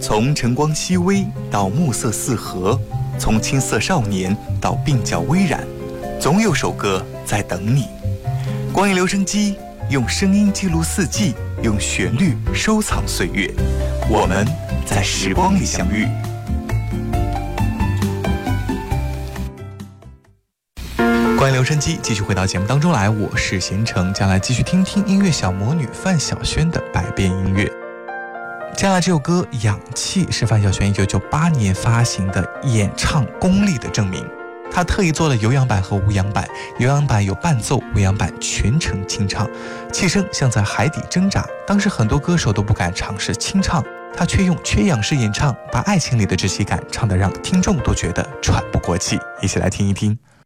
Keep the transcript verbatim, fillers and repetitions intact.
从晨光熹微到暮色四合，从青涩少年到鬓角微染，总有首歌在等你。光影留声机，用声音记录四季，用旋律收藏岁月。我们在时光里相遇。光影留声机继续回到节目当中来，我是贤成，将来继续听听音乐小魔女范晓萱的百变音乐。接下来这首歌《氧气》是范晓萱一九九八年发行的演唱功力的证明。她特意做了有氧版和无氧版，有氧版有伴奏，无氧版全程清唱，气声像在海底挣扎。当时很多歌手都不敢尝试清唱，她却用缺氧式演唱，把爱情里的窒息感唱得让听众都觉得喘不过气。一起来听一听。